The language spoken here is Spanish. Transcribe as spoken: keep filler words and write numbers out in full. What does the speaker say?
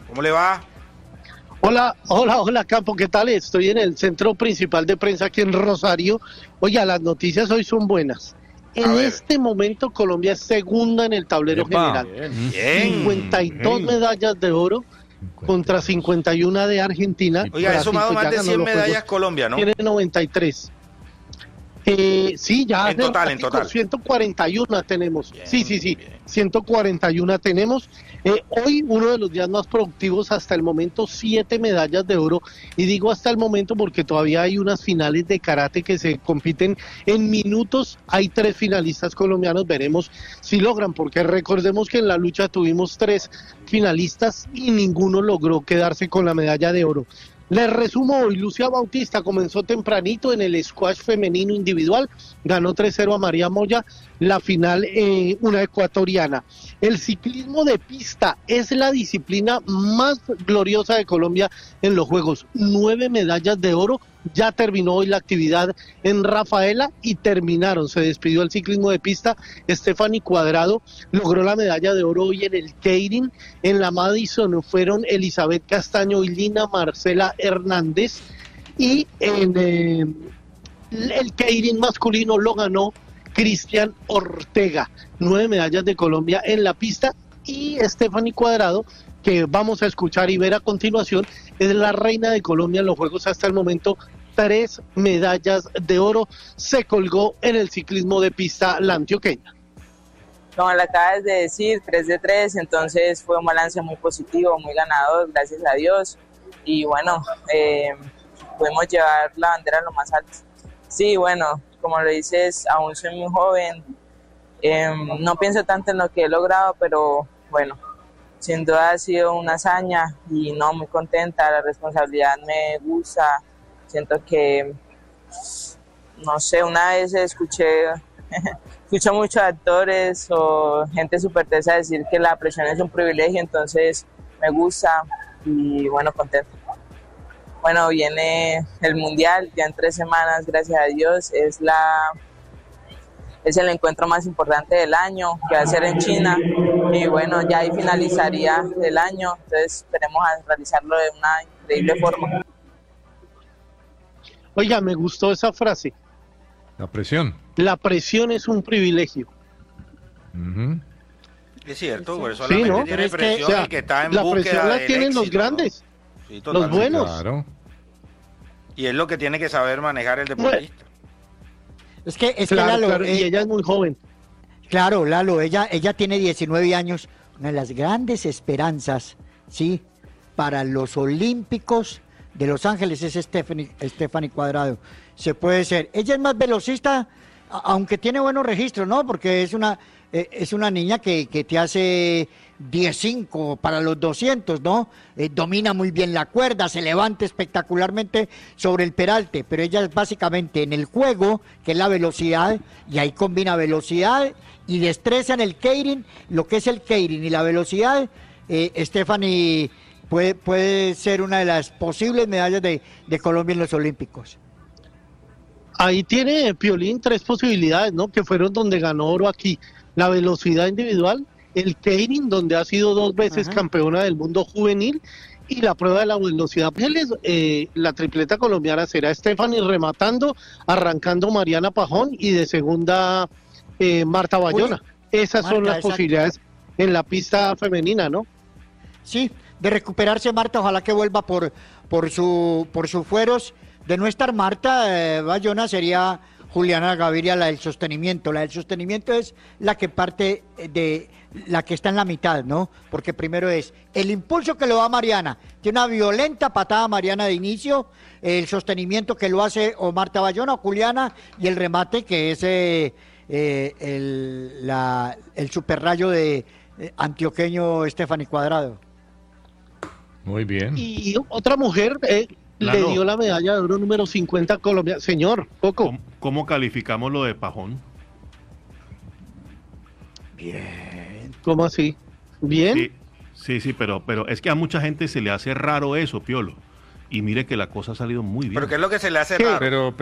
¿Cómo le va? Hola, hola, hola, Campo, ¿qué tal? Estoy en el centro principal de prensa aquí en Rosario. Oiga, las noticias hoy son buenas. En este momento Colombia es segunda en el tablero Epa, general. Bien. cincuenta y dos bien. medallas de oro contra cincuenta y una de Argentina. Oiga, he Brasil, sumado pues, más ya de ganó cien los medallas Juegos. Colombia, ¿no? Tiene noventa y tres. Eh, sí, ya En total, en total. ciento cuarenta y uno tenemos. Bien, sí, sí, sí, bien. ciento cuarenta y uno tenemos. Eh, hoy uno de los días más productivos hasta el momento, siete medallas de oro. Y digo hasta el momento porque todavía hay unas finales de karate que se compiten en minutos. Hay tres finalistas colombianos, veremos si logran, porque recordemos que en la lucha tuvimos tres finalistas y ninguno logró quedarse con la medalla de oro. Les resumo hoy, Lucía Bautista comenzó tempranito en el squash femenino individual, ganó tres cero a María Moya, la final eh, una ecuatoriana. El ciclismo de pista es la disciplina más gloriosa de Colombia en los Juegos, nueve medallas de oro. Ya terminó hoy la actividad en Rafaela y terminaron, se despidió el ciclismo de pista. Stephanie Cuadrado logró la medalla de oro hoy en el Keirin. En la Madison fueron Elizabeth Castaño y Lina Marcela Hernández, y en eh, el Keirin masculino lo ganó Cristian Ortega. Nueve medallas de Colombia en la pista, y Stephanie Cuadrado, que vamos a escuchar y ver a continuación, es la reina de Colombia en los Juegos hasta el momento. Tres medallas de oro se colgó en el ciclismo de pista la antioqueña. Como le acabas de decir, tres de tres, entonces fue un balance muy positivo, muy ganador, gracias a Dios. Y bueno, eh, pudimos llevar la bandera a lo más alto. Sí, bueno, como lo dices, aún soy muy joven, eh, no pienso tanto en lo que he logrado, pero bueno, sin duda ha sido una hazaña y no, muy contenta, la responsabilidad me gusta, siento que, no sé, una vez escuché, escucho muchos actores o gente súper tesa decir que la presión es un privilegio, entonces me gusta y bueno, contenta. Bueno, viene el Mundial, ya en tres semanas, gracias a Dios, es la... es el encuentro más importante del año, que va a ser en China, y bueno, ya ahí finalizaría el año, entonces esperemos a realizarlo de una increíble forma. Oiga, me gustó esa frase. La presión. La presión es un privilegio. Uh-huh. Es cierto, por eso Sí, la ¿no? gente tiene Pero es que, presión, o sea, el que está en la búsqueda presión la del tienen los éxito, grandes, ¿no? Sí, los totalmente. buenos. Claro. Y es lo que tiene que saber manejar el deportista. Es que, es Claro, que Lalo, claro, y eh, ella es muy joven. claro, Lalo, ella, ella tiene diecinueve años, una de las grandes esperanzas, ¿sí? Para los Olímpicos de Los Ángeles es Stephanie, Stephanie Cuadrado. Se puede ser. Ella es más velocista, a- aunque tiene buenos registros, ¿no? Porque es una, eh, es una niña que, que te hace diez cinco para los doscientos, ¿no? Eh, domina muy bien la cuerda, se levanta espectacularmente sobre el peralte, pero ella es básicamente en el juego, que es la velocidad, y ahí combina velocidad y destreza en el Keirin, lo que es el Keirin y la velocidad. eh, Stephanie puede, puede ser una de las posibles medallas de, de Colombia en los Olímpicos. Ahí tiene Piolín tres posibilidades, ¿no? Que fueron donde ganó oro aquí. La velocidad individual, el Keirin, donde ha sido dos veces Ajá. campeona del mundo juvenil, y la prueba de la velocidad. Eh, la tripleta colombiana será Stephanie rematando, arrancando Mariana Pajón, y de segunda eh, Marta Bayona. Esas son Marta, las exacto. posibilidades en la pista femenina, ¿no? Sí, de recuperarse Marta, ojalá que vuelva por, por, su, por sus fueros. De no estar Marta eh, Bayona, sería Juliana Gaviria la del sostenimiento. La del sostenimiento es la que parte de la que está en la mitad, ¿no? Porque primero es el impulso que lo da Mariana, tiene una violenta patada Mariana de inicio, el sostenimiento que lo hace o Marta Bayona o Juliana, y el remate que es eh, eh, el, la, el superrayo de eh, antioqueño Stephanie Cuadrado. Muy bien. Y otra mujer eh, le Lalo. dio la medalla de oro número cincuenta a Colombia. Señor, Coco. ¿Cómo, cómo calificamos lo de Pajón? ¿Cómo así? ¿Bien? Sí, sí, sí, pero, pero es que a mucha gente se le hace raro eso, Piolo. Y mire que la cosa ha salido muy bien. Pero ¿qué es lo que se le hace ¿Qué? raro? Pero,